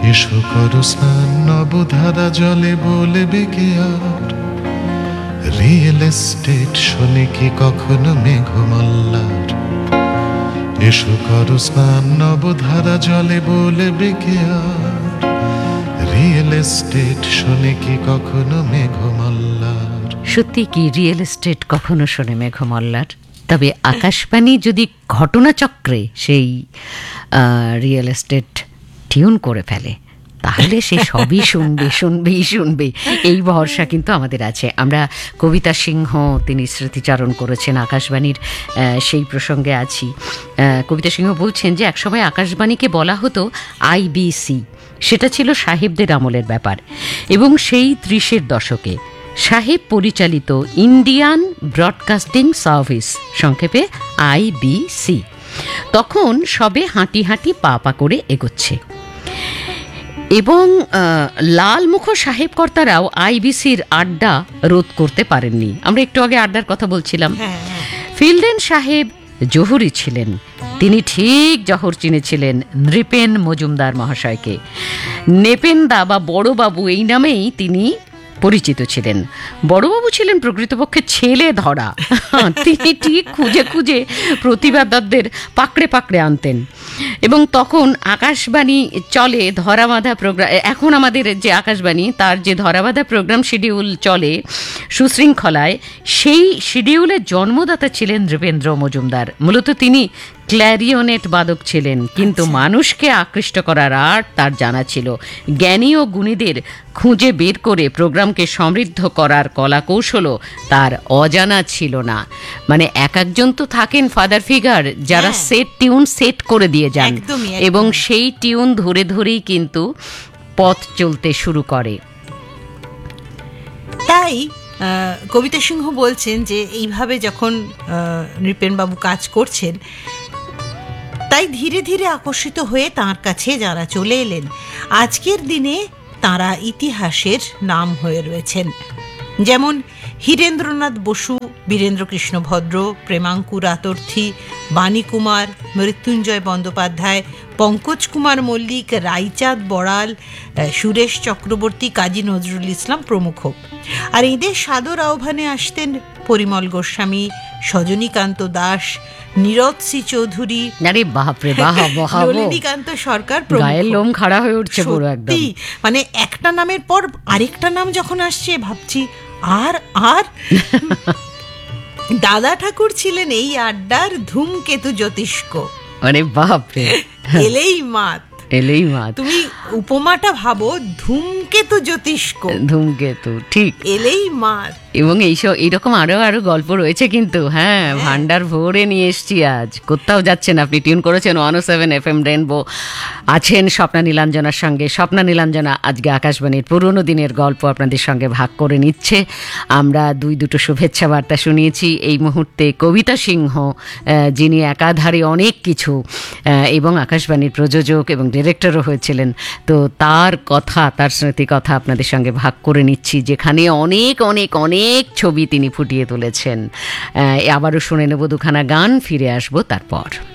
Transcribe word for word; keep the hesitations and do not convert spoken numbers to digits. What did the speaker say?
এসো করো স্নান নবধারা জলে, বলবে কে আর রিয়েল এস্টেট শোনে কি কখনো মেঘমল্লার। এসো করো স্নান নবধারা জলে, বলবে কে আর রিয়েল এস্টেট শোনে কি কখনো মেঘমল্লার। সত্যি কি রিয়েল এস্টেট কখনো শোনে মেঘমল্লার? তবে আকাশবাণী যদি ঘটনাচক্রে সেই রিয়েল এস্টেট টিউন করে ফেলে, তাহলে সে সবই শুনবে শুনবেই শুনবে, এই ভরসা কিন্তু আমাদের আছে। আমরা কবিতা সিংহ তিনি স্মৃতিচারণ করেছেন আকাশবাণীর, সেই প্রসঙ্গে আছি। কবিতা সিংহ বলছেন যে একসময় আকাশবাণীকে বলা হতো আইবিসি, সেটা ছিল সাহেবদের আমলের ব্যাপার, এবং সেই ত্রিশের দশকে সাহেব পরিচালিত ইন্ডিয়ান ব্রডকাস্টিং সার্ভিস, সংক্ষেপে আইবিসি, তখন সবে হাঁটি হাঁটি পা পা করে এগোচ্ছে, এবং লালমুখ সাহেব কর্তারাও আইবিসির আড্ডা রোধ করতে পারেননি। আমরা একটু আগে আড্ডার কথা বলছিলাম। ফিল্ডেন সাহেব জহুরি ছিলেন, তিনি ঠিক জহর চিনেছিলেন নৃপেন মজুমদার মহাশয়কে। নেপেনদা বা বড়বাবু এই নামেই তিনি পরিচিত ছিলেন। বড়বাবু ছিলেন প্রকৃতপক্ষে ছেলে ধরা, তিনি ঠিক খুঁজে খুঁজে প্রতিবাদকদের পাকড়ে পাকড়ে আনতেন, এবং তখন আকাশবাণী চলে ধরাবাঁধা প্রোগ্রাম। এখন আমাদের যে আকাশবাণী, তার যে ধরাবাঁধা প্রোগ্রাম শিডিউল চলে সুশৃঙ্খলায়, সেই শিডিউলের জন্মদাতা ছিলেন নৃপেন্দ্র মজুমদার। মূলত তিনি ক্ল্যারিওনেট বাদক ছিলেন, কিন্তু মানুষকে আকৃষ্ট করার আর্ট তার জানা ছিল। জ্ঞানী ও গুণীদের খুঁজে বের করে প্রোগ্রামকে সমৃদ্ধ করার কলা কৌশলও তার অজানা ছিল না। মানে এক একজন তো থাকেন ফাদার ফিগার, যারা সেট টিউন সেট করে দিয়ে যান, এবং সেই টিউন ধরে ধরেই কিন্তু পথ চলতে শুরু করে। তাই কবিতা সিংহ বলছেন যে এইভাবে যখন নৃপেনবাবু কাজ করছেন, তাই ধীরে ধীরে আকর্ষিত হয়ে তাঁর কাছে যারা চলে এলেন, আজকের দিনে তাঁরা ইতিহাসের নাম হয়ে রয়েছেন। যেমন হীরেন্দ্রনাথ বসু, বীরেন্দ্রকৃষ্ণ ভদ্র, প্রেমাঙ্কুর আতর্থী, বাণীকুমার, মৃত্যুঞ্জয় বন্দ্যোপাধ্যায়, পঙ্কজ কুমার মল্লিক, রাইচাঁদ বড়াল, সুরেশ চক্রবর্তী, কাজী নজরুল ইসলাম প্রমুখ। আর এদের সাদর আহ্বানে আসতেন পরিমল গোস্বামী, সজনীকান্ত দাস, নীরদ চৌধুরী, নলিনীকান্ত সরকার, লোম খাড়া হয়ে উঠছে পুরো একদম। মানে একটা নামের পর আরেকটা নাম যখন আসছে, ভাবছি আর আর দাদা ঠাকুর ছিলেন এই আড্ডার ধূমকেতু জ্যোতিষ্ক। আরে বাপরে, এলেই মাত এলেই মাত, তুমি উপমাটা ভাবো, ধূমকেতু জ্যোতিষ্ক, ধূমকেতু, ঠিক, এলেই মাত। এবং এইসব এইরকম আরো আরো গল্প রয়েছে কিন্তু। হ্যাঁ, ভান্ডার ভরে নিয়ে এসছি আজ। কোথাও যাচ্ছেন, আপনি টিউন করেছেন ওয়ান ও সেভেন এফ এম রেনবো, আছেন স্বপ্না নীলাঞ্জনার সঙ্গে। স্বপ্না নীলাঞ্জনা আজকে আকাশবাণীর পুরনো দিনের গল্প আপনাদের সঙ্গে ভাগ করে নিচ্ছে। আমরা দুই দুটো শুভেচ্ছা বার্তা শুনিয়েছি। এই মুহূর্তে কবিতা সিংহ, যিনি একাধারে অনেক কিছু, এবং আকাশবাণীর প্রযোজক এবং ডিরেক্টরও হয়েছিলেন, তো তার কথা, তার স্মৃতি কথা আপনাদের সঙ্গে ভাগ করে নিচ্ছি, যেখানে অনেক অনেক অনেক ছবি তিনি ফুটিয়ে তুলেছেন। আবারও শুনে নেব দুখানা গান, ফিরে আসবো তারপর।